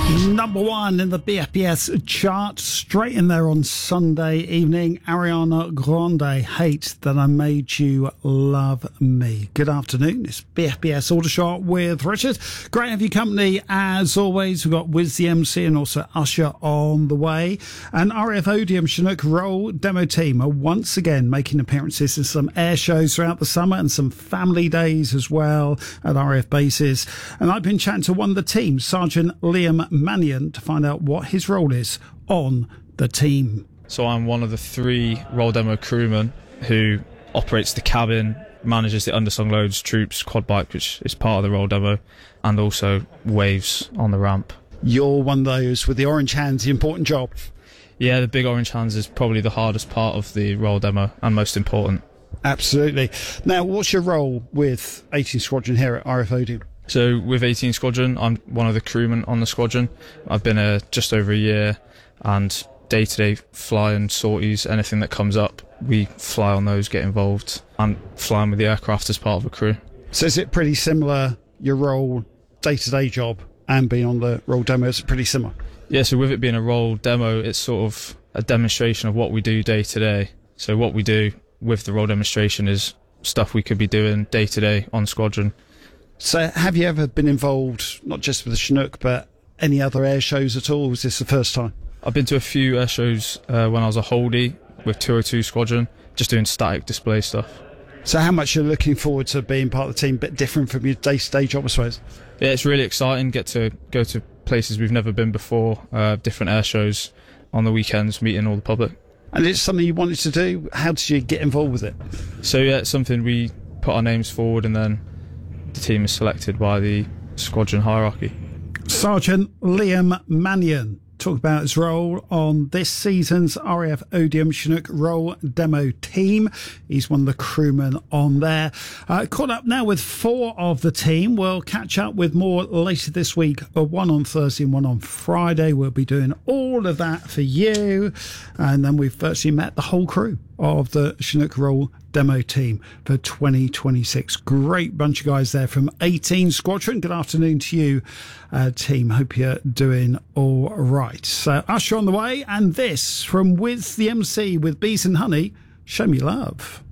Number one in the BFBS chart, straight in there on Sunday evening. Ariana Grande, Hate That I Made You Love Me. Good afternoon. It's BFBS Auto Shot with Richard. Great to have your company as always. We've got Wiz the MC and also Usher on the way. And RF Odeum Chinook Roll demo team are once again making appearances in some air shows throughout the summer and some family days as well at RF bases. And I've been chatting to one of the team, Sergeant Liam Mannion, to find out what his role is on the team. So I'm one of the 3 roll demo crewmen who operates the cabin, manages the undersung loads, troops, quad bike, which is part of the roll demo, and also waves on the ramp. You're one of those with the orange hands, the important job. Yeah, the big orange hands is probably the hardest part of the roll demo and most important. Absolutely. Now, what's your role with 18 Squadron here at RF Odeum? So with 18 Squadron, I'm one of the crewmen on the squadron. I've been here just over a year, and day-to-day flying sorties, anything that comes up, we fly on those, get involved, and flying with the aircraft as part of a crew. So is it pretty similar, your role, day-to-day job, and being on the roll demo, is it pretty similar? Yeah, so with it being a roll demo, it's sort of a demonstration of what we do day-to-day. So what we do with the roll demonstration is stuff we could be doing day-to-day on squadron. So have you ever been involved, not just with the Chinook, but any other air shows at all? Or was this the first time? I've been to a few air shows when I was a holdie with 202 Squadron, just doing static display stuff. So how much you're looking forward to being part of the team, a bit different from your day-to-day job, I suppose? Yeah, it's really exciting. Get to go to places we've never been before, different air shows on the weekends, meeting all the public. And it's something you wanted to do? How did you get involved with it? So yeah, it's something we put our names forward, and then the team is selected by the squadron hierarchy. Sergeant Liam Mannion talked about his role on this season's RAF Odeum Chinook Roll demo team. He's one of the crewmen on there. Caught up now with 4 of the team. We'll catch up with more later this week, one on Thursday and one on Friday. We'll be doing all of that for you. And then we've virtually met the whole crew of the Chinook Roll demo team for 2026. Great bunch of guys there from 18 Squadron. Good afternoon to you, team. Hope you're doing all right. So Usher on the way, and this from Wiz the MC with Bees and Honey, Show Me Love.